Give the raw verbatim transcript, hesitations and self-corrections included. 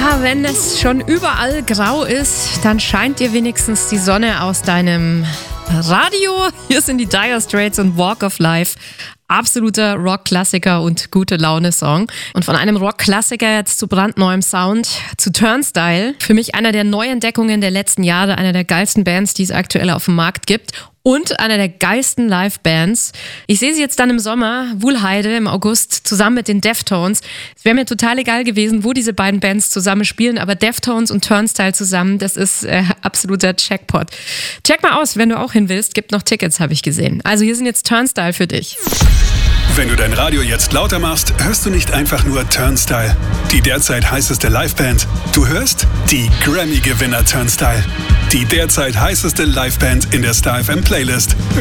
Ja, wenn es schon überall grau ist, dann scheint dir wenigstens die Sonne aus deinem Radio. Hier sind die Dire Straits und Walk of Life. Absoluter Rock-Klassiker und gute Laune-Song. Und von einem Rock-Klassiker jetzt zu brandneuem Sound, zu Turnstile. Für mich einer der Neuentdeckungen der letzten Jahre, einer der geilsten Bands, die es aktuell auf dem Markt gibt. Und einer der geilsten Live-Bands. Ich sehe sie jetzt dann im Sommer, Wuhlheide im August, zusammen mit den Deftones. Es wäre mir total egal gewesen, wo diese beiden Bands zusammen spielen, aber Deftones und Turnstile zusammen, das ist äh, absoluter Jackpot. Check mal aus, wenn du auch hin willst, gibt noch Tickets, habe ich gesehen. Also hier sind jetzt Turnstile für dich. Wenn du dein Radio jetzt lauter machst, hörst du nicht einfach nur Turnstile, die derzeit heißeste Liveband. Du hörst die Grammy-Gewinner Turnstile, die derzeit heißeste Liveband in der Star F M Playlist.